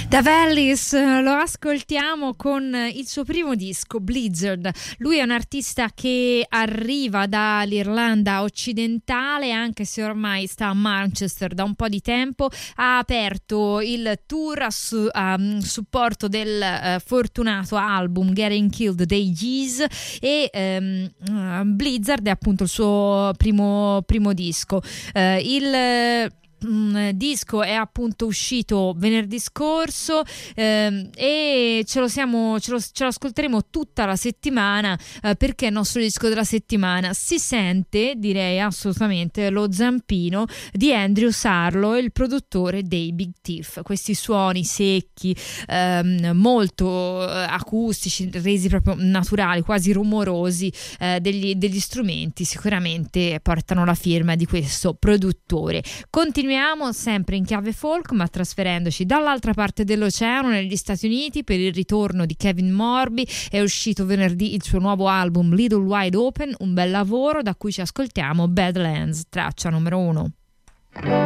Da Vallis lo ascoltiamo con il suo primo disco, Blizzard. Lui è un artista che arriva dall'Irlanda occidentale, anche se ormai sta a Manchester da un po' di tempo. Ha aperto il tour a supporto del fortunato album Getting Killed dei Yeez, e Blizzard è appunto il suo primo disco. Il disco è appunto uscito venerdì scorso, e ce lo ascolteremo tutta la settimana, perché è il nostro disco della settimana. Si sente, direi assolutamente, lo zampino di Andrew Sarlo, il produttore dei Big Thief. Questi suoni secchi, molto acustici, resi proprio naturali, quasi rumorosi, degli strumenti, sicuramente portano la firma di questo produttore. Continuiamo sempre in chiave folk, ma trasferendoci dall'altra parte dell'oceano, negli Stati Uniti, per il ritorno di Kevin Morby. È uscito venerdì il suo nuovo album Little Wide Open, un bel lavoro da cui ci ascoltiamo Badlands, traccia numero 1.